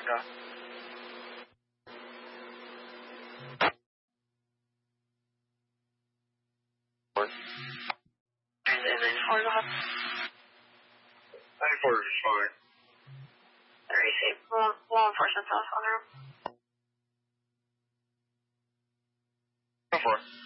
Go. Is 94 go ahead? 94 is fine. Receive law enforcement telephone room. Go for it.